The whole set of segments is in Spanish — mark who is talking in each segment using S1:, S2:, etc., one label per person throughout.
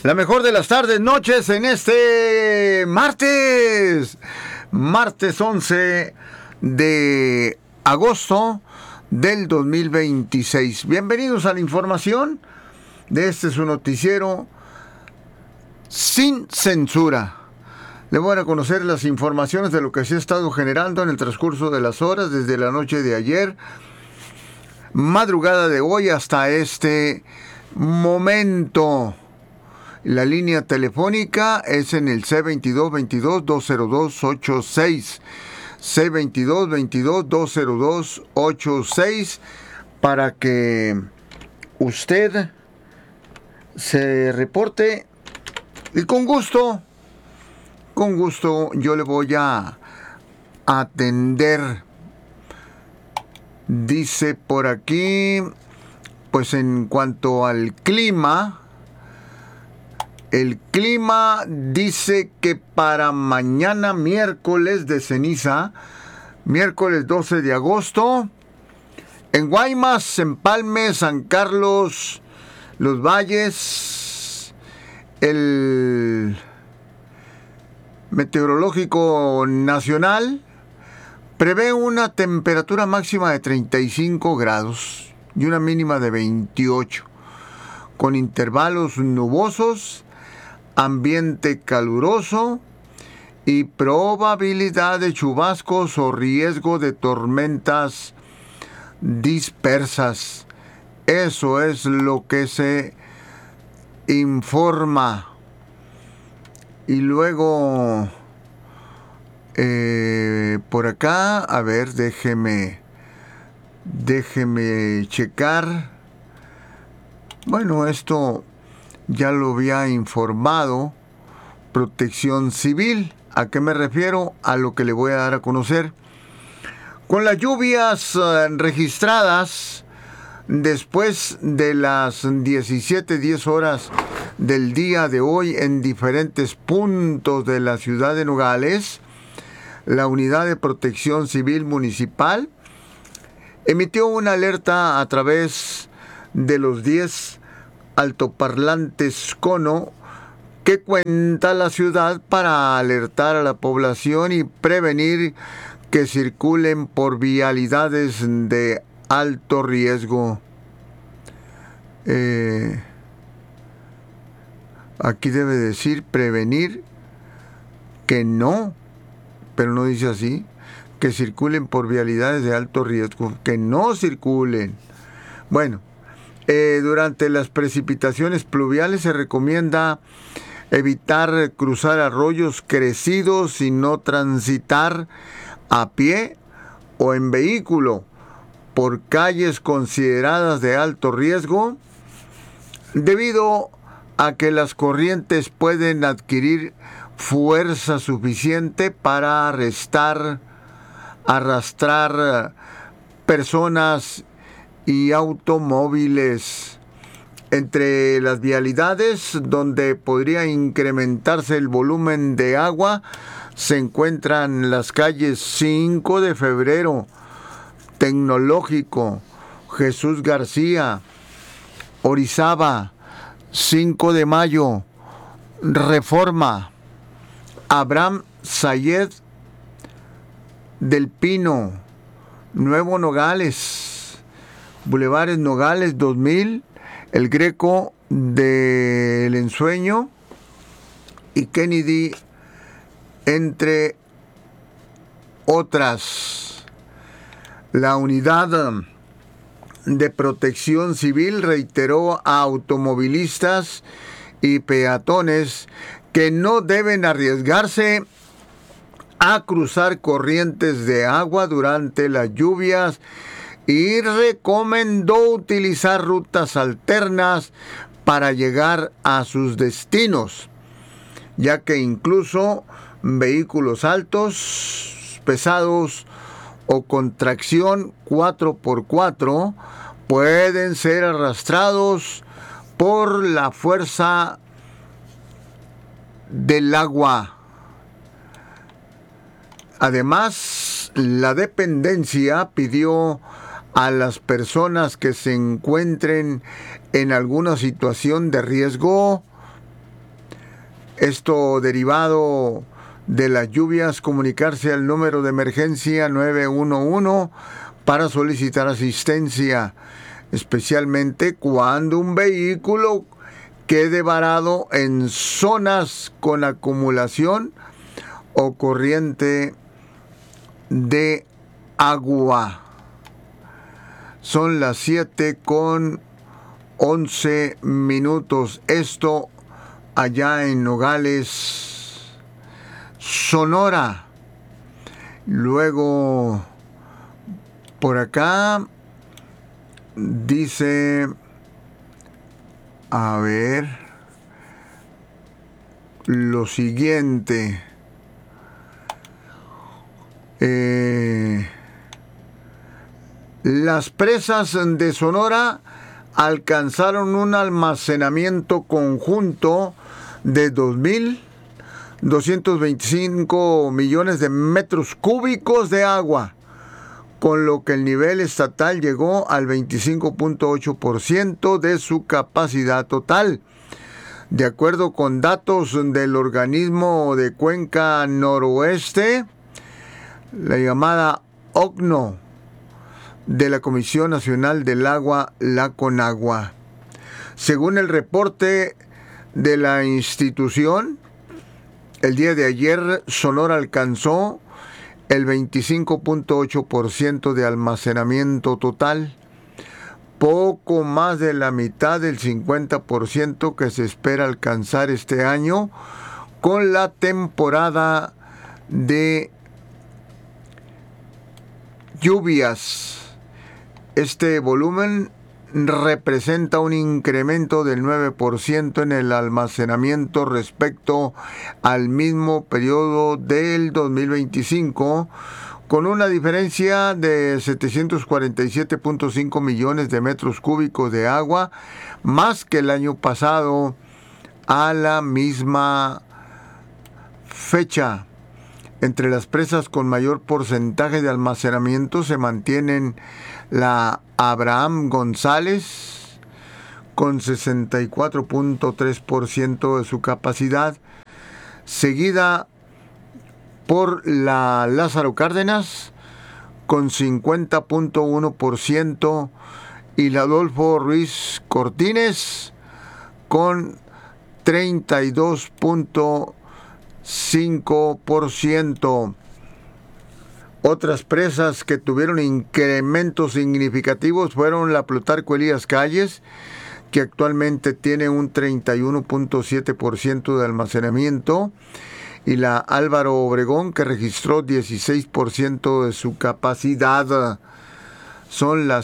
S1: La mejor de las tardes, noches en este martes 11 de agosto del 2026. Bienvenidos a la información de este su noticiero sin censura. Le voy a conocer las informaciones de lo que se ha estado generando en el transcurso de las horas desde la noche de ayer, madrugada de hoy hasta este momento. La línea telefónica es en el C22-22-202-86. C22-22-202-86 para que usted se reporte y con gusto yo le voy a atender. Dice por aquí, pues en cuanto al clima, el clima dice que para mañana miércoles de ceniza, miércoles 12 de agosto, en Guaymas, Empalme, San Carlos, Los Valles, el Meteorológico Nacional prevé una temperatura máxima de 35 grados y una mínima de 28, con intervalos nubosos, ambiente caluroso y probabilidad de chubascos o riesgo de tormentas dispersas. Eso es lo que se informa. Y luego, por acá, a ver, déjeme checar. Bueno, esto ya lo había informado Protección Civil. ¿A qué me refiero? A lo que le voy a dar a conocer. Con las lluvias registradas después de las 17:10 horas del día de hoy en diferentes puntos de la ciudad de Nogales, la Unidad de Protección Civil Municipal emitió una alerta a través de los 10 altoparlantes Cono que cuenta la ciudad para alertar a la población y prevenir que circulen por vialidades de alto riesgo. Aquí debe decir prevenir que no, pero no dice así, que circulen por vialidades de alto riesgo, que no circulen. Bueno, durante las precipitaciones pluviales se recomienda evitar cruzar arroyos crecidos y no transitar a pie o en vehículo por calles consideradas de alto riesgo, debido a que las corrientes pueden adquirir fuerza suficiente para arrastrar personas y automóviles. Entre las vialidades donde podría incrementarse el volumen de agua se encuentran las calles 5 de Febrero, Tecnológico, Jesús García, Orizaba, 5 de Mayo, Reforma, Abraham Sayed del Pino, Nuevo Nogales, Bulevares Nogales 2000, El Greco del Ensueño y Kennedy, entre otras. La Unidad de Protección Civil reiteró a automovilistas y peatones que no deben arriesgarse a cruzar corrientes de agua durante las lluvias y recomendó utilizar rutas alternas para llegar a sus destinos, ya que incluso vehículos altos, pesados o con tracción 4x4 pueden ser arrastrados por la fuerza del agua. Además, la dependencia pidió a las personas que se encuentren en alguna situación de riesgo Esto derivado de las lluvias, comunicarse al número de emergencia 911 para solicitar asistencia, especialmente cuando un vehículo quede varado en zonas con acumulación o corriente de agua. Son las 7:11. Esto allá en Nogales, Sonora. Luego, por acá, dice, a ver, lo siguiente. Las presas de Sonora alcanzaron un almacenamiento conjunto de 2.225 millones de metros cúbicos de agua, con lo que el nivel estatal llegó al 25.8% de su capacidad total. De acuerdo con datos del organismo de Cuenca Noroeste, la llamada OCNO, de la Comisión Nacional del Agua, la CONAGUA. Según el reporte de la institución, el día de ayer Sonora alcanzó el 25.8% de almacenamiento total, poco más de la mitad del 50% que se espera alcanzar este año con la temporada de lluvias. Este volumen representa un incremento del 9% en el almacenamiento respecto al mismo periodo del 2025, con una diferencia de 747.5 millones de metros cúbicos de agua, más que el año pasado a la misma fecha. Entre las presas con mayor porcentaje de almacenamiento se mantienen la Abraham González con 64.3% de su capacidad, seguida por la Lázaro Cárdenas con 50.1% y la Adolfo Ruiz Cortines con 32.5%. Otras presas que tuvieron incrementos significativos fueron la Plutarco Elías Calles, que actualmente tiene un 31.7% de almacenamiento, y la Álvaro Obregón, que registró 16% de su capacidad. Son las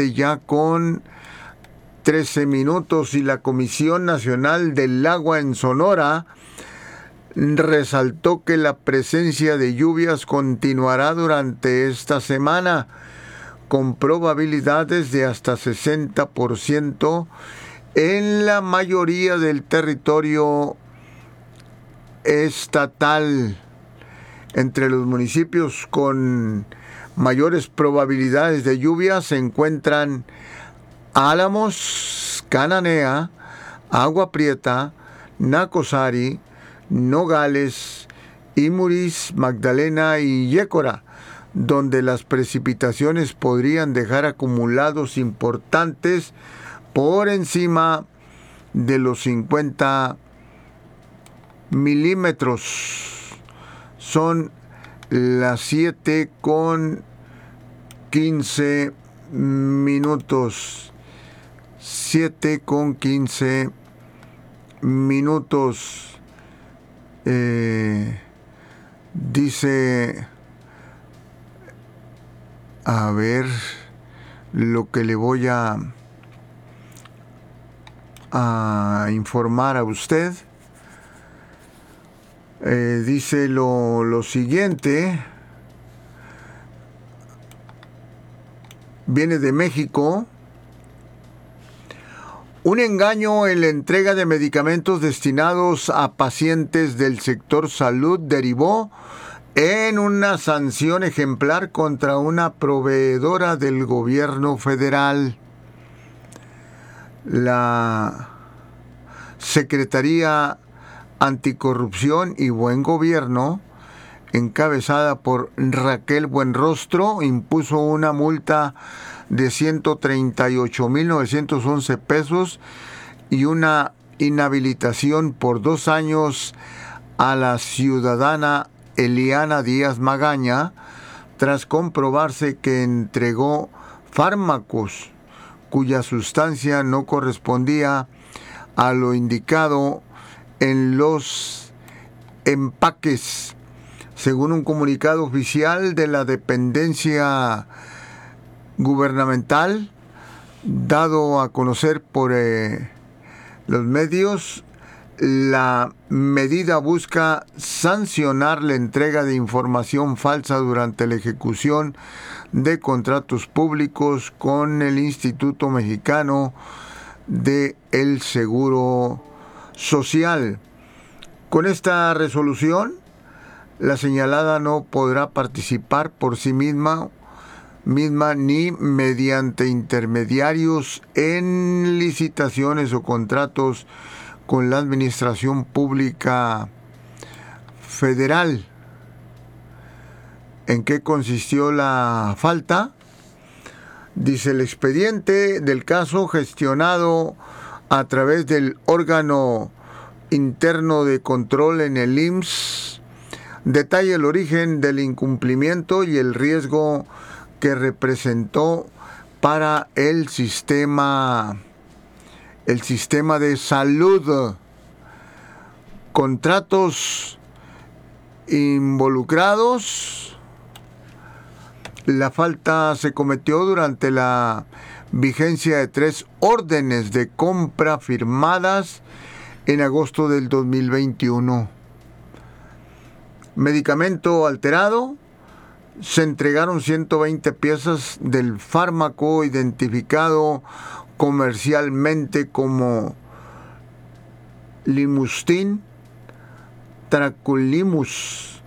S1: 7:13 y la Comisión Nacional del Agua en Sonora resaltó que la presencia de lluvias continuará durante esta semana, con probabilidades de hasta 60% en la mayoría del territorio estatal. Entre los municipios con mayores probabilidades de lluvia se encuentran Álamos, Cananea, Agua Prieta, Nacosari, Nogales, Imuris, Magdalena y Yécora, donde las precipitaciones podrían dejar acumulados importantes por encima de los 50 milímetros. Son las 7:15. 7:15. Dice, a ver, lo que le voy a informar a usted. Dice lo siguiente. Viene de México. Un engaño en la entrega de medicamentos destinados a pacientes del sector salud derivó en una sanción ejemplar contra una proveedora del gobierno federal. La Secretaría Anticorrupción y Buen Gobierno, encabezada por Raquel Buenrostro, impuso una multa de 138,911 pesos y una inhabilitación por 2 años a la ciudadana Eliana Díaz Magaña, tras comprobarse que entregó fármacos cuya sustancia no correspondía a lo indicado en los empaques. Según un comunicado oficial de la dependencia gubernamental dado a conocer por los medios, la medida busca sancionar la entrega de información falsa durante la ejecución de contratos públicos con el Instituto Mexicano del Seguro Social. Con esta resolución, la señalada no podrá participar por sí misma ni mediante intermediarios en licitaciones o contratos con la Administración Pública Federal. ¿En qué consistió la falta? Dice: el expediente del caso, gestionado a través del órgano interno de control en el IMSS, detalla el origen del incumplimiento y el riesgo que representó para el sistema de salud. Contratos involucrados. La falta se cometió durante la vigencia de 3 órdenes de compra firmadas en agosto del 2021. Medicamento alterado. Se entregaron 120 piezas del fármaco identificado comercialmente como Limustin Traculimus.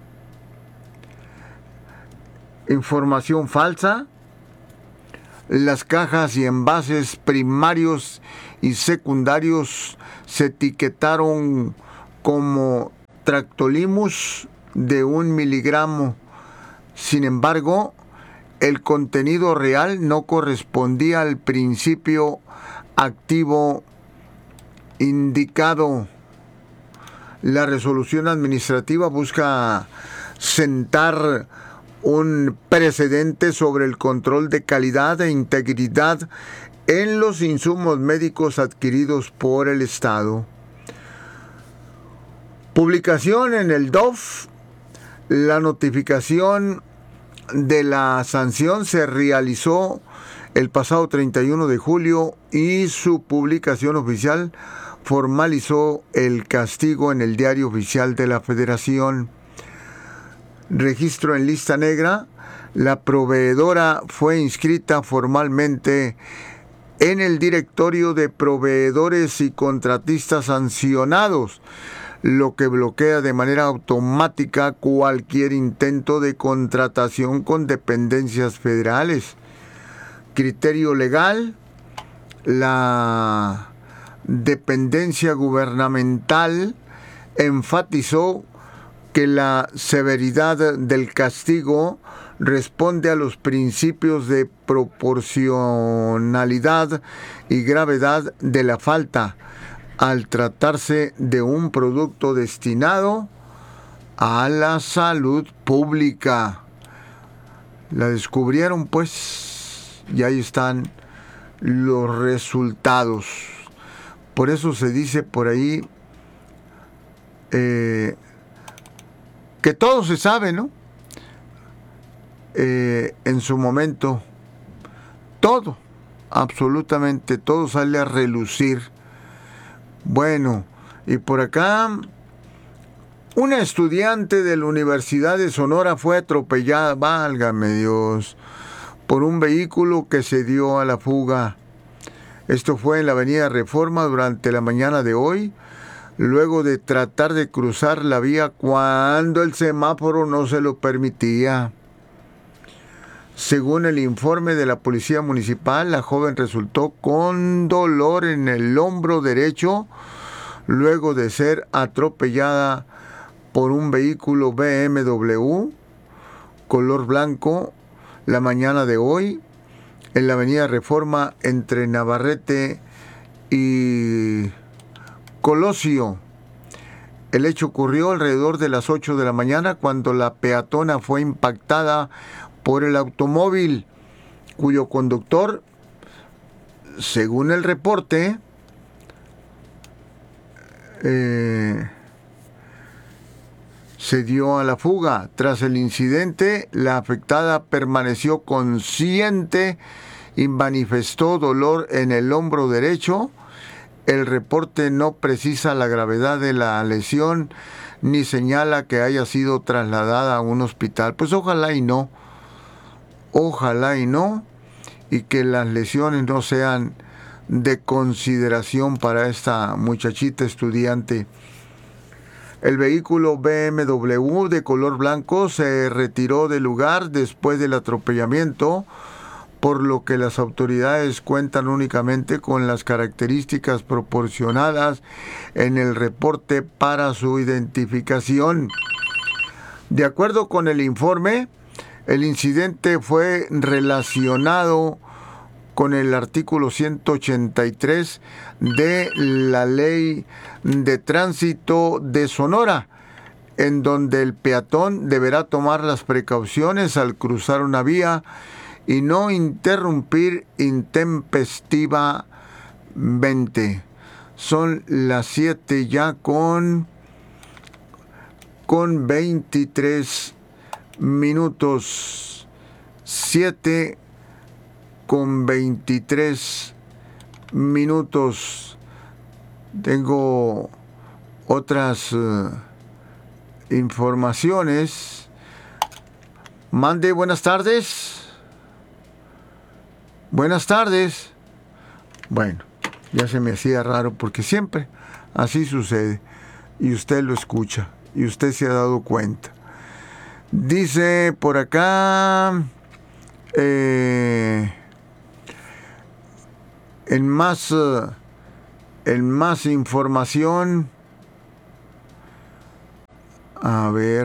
S1: Información falsa. Las cajas y envases primarios y secundarios se etiquetaron como Tractolimus de 1 miligramo. Sin embargo, el contenido real no correspondía al principio activo indicado. La resolución administrativa busca sentar un precedente sobre el control de calidad e integridad en los insumos médicos adquiridos por el Estado. Publicación en el DOF. La notificación de la sanción se realizó el pasado 31 de julio y su publicación oficial formalizó el castigo en el Diario Oficial de la Federación. Registro en lista negra. La proveedora fue inscrita formalmente en el directorio de proveedores y contratistas sancionados, lo que bloquea de manera automática cualquier intento de contratación con dependencias federales. Criterio legal: la dependencia gubernamental enfatizó que la severidad del castigo responde a los principios de proporcionalidad y gravedad de la falta, al tratarse de un producto destinado a la salud pública. La descubrieron, pues, y ahí están los resultados. Por eso se dice por ahí que todo se sabe, ¿no? En su momento, todo, absolutamente todo sale a relucir. Bueno, y por acá, una estudiante de la Universidad de Sonora fue atropellada, válgame Dios, por un vehículo que se dio a la fuga. Esto fue en la avenida Reforma durante la mañana de hoy, luego de tratar de cruzar la vía cuando el semáforo no se lo permitía. Según el informe de la Policía Municipal, la joven resultó con dolor en el hombro derecho luego de ser atropellada por un vehículo BMW color blanco la mañana de hoy en la avenida Reforma entre Navarrete y Colosio. El hecho ocurrió alrededor de las 8 de la mañana cuando la peatona fue impactada por el automóvil, cuyo conductor, según el reporte, se dio a la fuga. Tras el incidente, la afectada permaneció consciente y manifestó dolor en el hombro derecho. El reporte no precisa la gravedad de la lesión ni señala que haya sido trasladada a un hospital. Pues ojalá y no, y que las lesiones no sean de consideración para esta muchachita estudiante. El vehículo BMW de color blanco se retiró del lugar después del atropellamiento, por lo que las autoridades cuentan únicamente con las características proporcionadas en el reporte para su identificación. De acuerdo con el informe, el incidente fue relacionado con el artículo 183 de la Ley de Tránsito de Sonora, en donde el peatón deberá tomar las precauciones al cruzar una vía y no interrumpir intempestivamente. Son las 7 ya con 23 minutos. 7 con 23 minutos. Tengo otras informaciones. Mande, buenas tardes. Buenas tardes. Bueno, ya se me hacía raro porque siempre así sucede. Y usted lo escucha. Y usted se ha dado cuenta. Dice por acá... en más información, a ver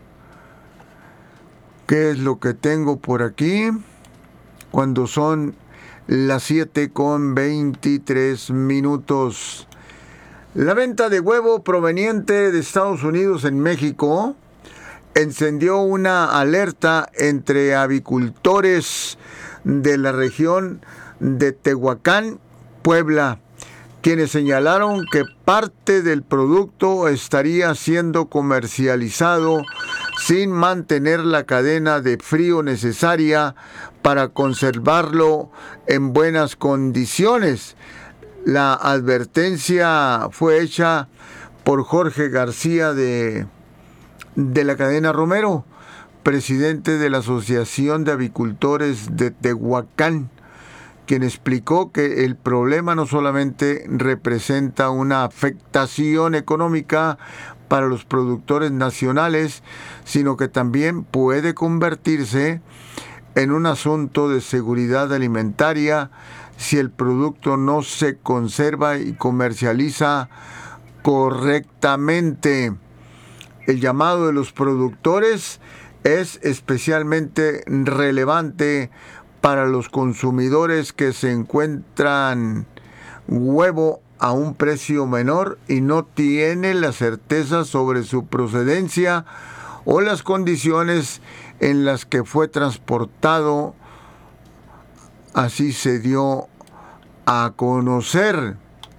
S1: qué es lo que tengo por aquí cuando son las 7 con 23 minutos. La venta de huevo proveniente de Estados Unidos en México encendió una alerta entre avicultores de la región de Tehuacán, Puebla, quienes señalaron que parte del producto estaría siendo comercializado sin mantener la cadena de frío necesaria para conservarlo en buenas condiciones. La advertencia fue hecha por Jorge García de la cadena Romero, presidente de la Asociación de Avicultores de Tehuacán, quien explicó que el problema no solamente representa una afectación económica para los productores nacionales, sino que también puede convertirse en un asunto de seguridad alimentaria si el producto no se conserva y comercializa correctamente. El llamado de los productores es especialmente relevante para los consumidores que se encuentran huevo a un precio menor y no tienen la certeza sobre su procedencia o las condiciones en las que fue transportado. Así se dio a conocer.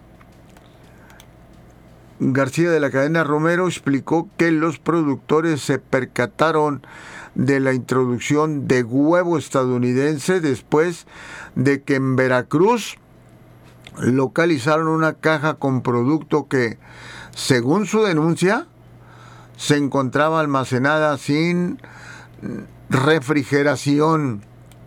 S1: García de la cadena Romero explicó que los productores se percataron de la introducción de huevo estadounidense después de que en Veracruz localizaron una caja con producto que, según su denuncia, se encontraba almacenada sin refrigeración.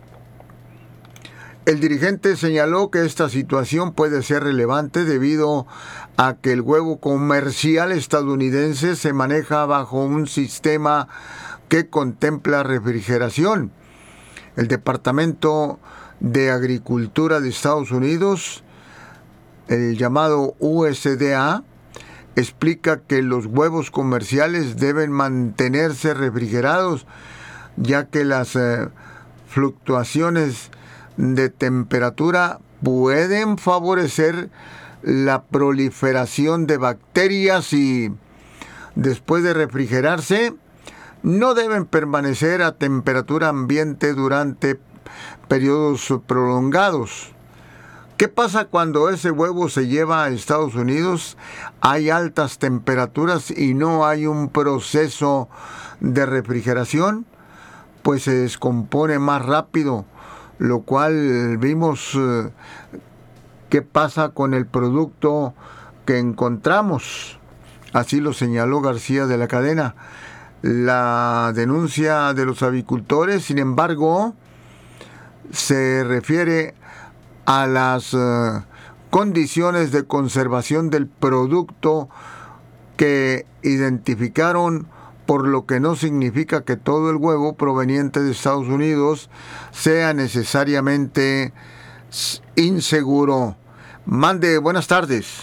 S1: El dirigente señaló que esta situación puede ser relevante debido a que el huevo comercial estadounidense se maneja bajo un sistema que contempla refrigeración. El Departamento de Agricultura de Estados Unidos, el llamado USDA, explica que los huevos comerciales deben mantenerse refrigerados, ya que las fluctuaciones de temperatura pueden favorecer la proliferación de bacterias y, después de refrigerarse, no deben permanecer a temperatura ambiente durante periodos prolongados. ¿Qué pasa cuando ese huevo se lleva a Estados Unidos? Hay altas temperaturas y no hay un proceso de refrigeración, pues se descompone más rápido, lo cual vimos qué pasa con el producto que encontramos. Así lo señaló García de la Cadena. La denuncia de los avicultores, sin embargo, se refiere a las condiciones de conservación del producto que identificaron, por lo que no significa que todo el huevo proveniente de Estados Unidos sea necesariamente inseguro. Mande, buenas tardes.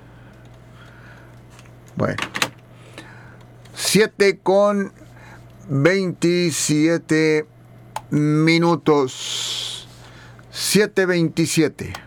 S1: Bueno, 7:27 minutos. 7:27.